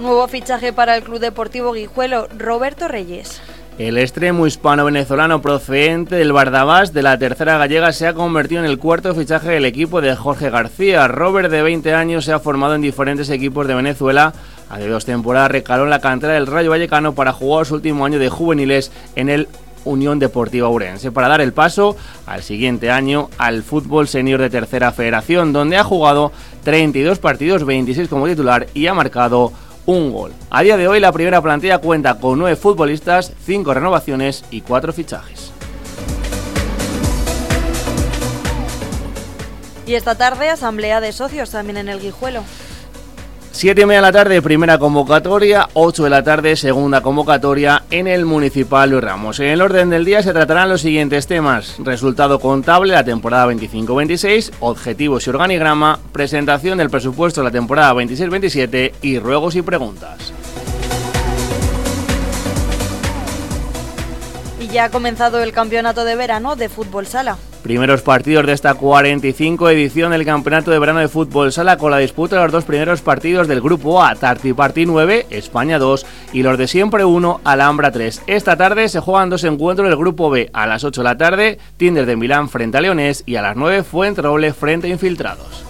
Nuevo fichaje para el Club Deportivo Guijuelo, Roberto Reyes. El extremo hispano-venezolano procedente del Bardabás de la tercera gallega se ha convertido en el cuarto fichaje del equipo de Jorge García. Robert, de 20 años, se ha formado en diferentes equipos de Venezuela. Hace 2 temporadas recaló en la cantera del Rayo Vallecano para jugar su último año de juveniles en el Unión Deportiva Ourense, para dar el paso al siguiente año al fútbol senior de tercera federación, donde ha jugado 32 partidos, 26 como titular y ha marcado un gol. A día de hoy la primera plantilla cuenta con 9 futbolistas, 5 renovaciones y 4 fichajes. Y esta tarde asamblea de socios también en el Guijuelo. 7:30 de la tarde, primera convocatoria, 8 de la tarde, segunda convocatoria en el Municipal Luis Ramos. En el orden del día se tratarán los siguientes temas: resultado contable la temporada 25-26, objetivos y organigrama, presentación del presupuesto de la temporada 26-27 y ruegos y preguntas. Y ya ha comenzado el campeonato de verano de fútbol sala. Primeros partidos de esta 45 edición del Campeonato de Verano de Fútbol Sala, con la disputa de los 2 primeros partidos del Grupo A, Tarti Party 9, España 2 y los de siempre 1, Alhambra 3. Esta tarde se juegan 2 encuentros del Grupo B. A las 8 de la tarde, Tinder de Milán frente a Leonés y a las 9, Fuenteroble frente a Infiltrados.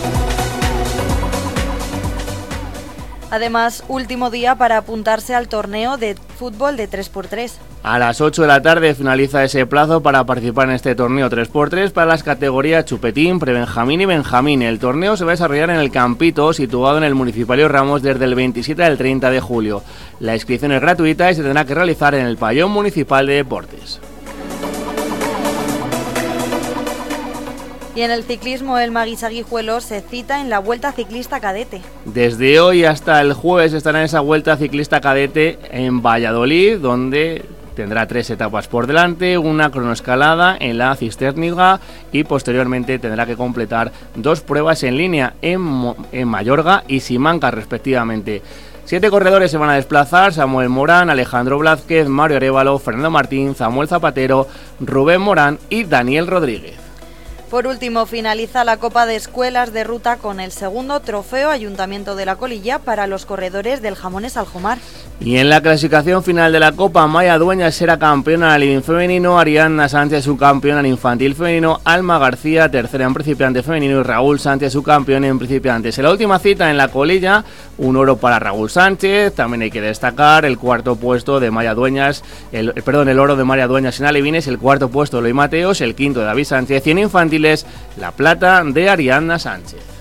Además, último día para apuntarse al torneo de fútbol de 3x3. A las 8 de la tarde finaliza ese plazo para participar en este torneo 3x3 para las categorías Chupetín, Prebenjamín y Benjamín. El torneo se va a desarrollar en el Campito, situado en el Municipal Luis Ramos, desde el 27 al 30 de julio. La inscripción es gratuita y se tendrá que realizar en el Pabellón Municipal de Deportes. Y en el ciclismo, el Maguisa Guijuelo se cita en la Vuelta Ciclista Cadete. Desde hoy hasta el jueves estará en esa Vuelta Ciclista Cadete en Valladolid, donde tendrá 3 etapas por delante, una cronoescalada en la Cisterniga y posteriormente tendrá que completar 2 pruebas en línea en Mayorga y Simancas respectivamente. 7 corredores se van a desplazar: Samuel Morán, Alejandro Blázquez, Mario Arévalo, Fernando Martín, Samuel Zapatero, Rubén Morán y Daniel Rodríguez. Por último, finaliza la Copa de Escuelas de Ruta con el segundo trofeo Ayuntamiento de la Colilla para los corredores del Jamones Aljomar. Y en la clasificación final de la Copa, Maya Dueñas será campeona en el living femenino, Ariadna Sánchez subcampeona en infantil femenino, Alma García tercera en principiante femenino y Raúl Sánchez subcampeón en principiantes. En la última cita en la Colilla, un oro para Raúl Sánchez. También hay que destacar el cuarto puesto de Maya Dueñas, el oro de Maya Dueñas en alevines, el cuarto puesto de Luis Mateos, el quinto de David Sánchez y en infantiles la plata de Ariadna Sánchez.